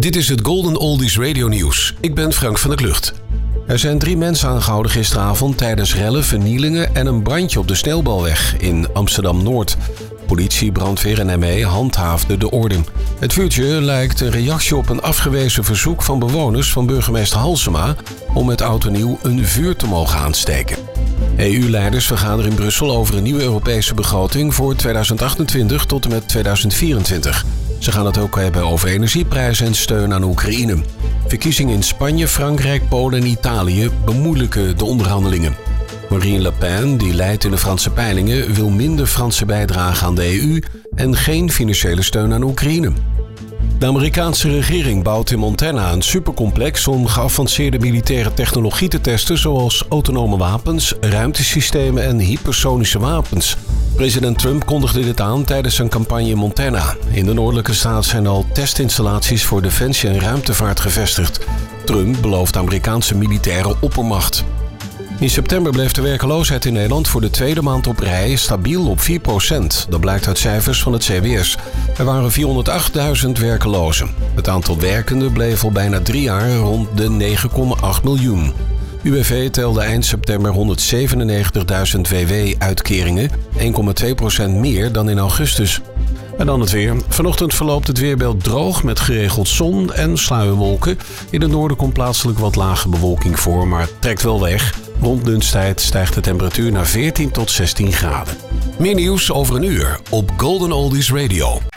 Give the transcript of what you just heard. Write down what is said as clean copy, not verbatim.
Dit is het Golden Oldies Radio Nieuws. Ik ben Frank van der Klucht. Er zijn 3 mensen aangehouden gisteravond tijdens rellen, vernielingen en een brandje op de Sneeuwbalweg in Amsterdam-Noord. Politie, brandweer en ME handhaafden de orde. Het vuurtje lijkt een reactie op een afgewezen verzoek van bewoners van burgemeester Halsema om met oud en nieuw een vuur te mogen aansteken. EU-leiders vergaderen in Brussel over een nieuwe Europese begroting voor 2028 tot en met 2024. Ze gaan het ook hebben over energieprijzen en steun aan Oekraïne. Verkiezingen in Spanje, Frankrijk, Polen en Italië bemoeilijken de onderhandelingen. Marine Le Pen, die leidt in de Franse peilingen, wil minder Franse bijdrage aan de EU en geen financiële steun aan Oekraïne. De Amerikaanse regering bouwt in Montana een supercomplex om geavanceerde militaire technologie te testen, zoals autonome wapens, ruimtesystemen en hypersonische wapens. President Trump kondigde dit aan tijdens zijn campagne in Montana. In de noordelijke staat zijn al testinstallaties voor defensie en ruimtevaart gevestigd. Trump belooft Amerikaanse militaire oppermacht. In september bleef de werkloosheid in Nederland voor de tweede maand op rij stabiel op 4%. Dat blijkt uit cijfers van het CBS. Er waren 408.000 werklozen. Het aantal werkenden bleef al bijna 3 jaar rond de 9,8 miljoen. UWV telde eind september 197.000 WW-uitkeringen, 1,2% meer dan in augustus. En dan het weer. Vanochtend verloopt het weerbeeld droog met geregeld zon en sluierwolken. In het noorden komt plaatselijk wat lage bewolking voor, maar het trekt wel weg. Rond lunchtijd stijgt de temperatuur naar 14 tot 16 graden. Meer nieuws over een uur op Golden Oldies Radio.